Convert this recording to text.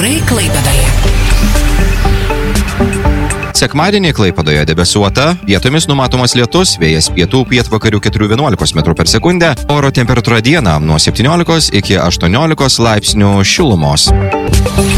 Orai Klaipėdoje. Sekmadienį Klaipėdoje debesuota, vietomis numatomas lietus, vėjas pietų pietvakarių 4–11 m/s, oro temperatūra dieną nuo 17 iki 18 laipsnių šilumos.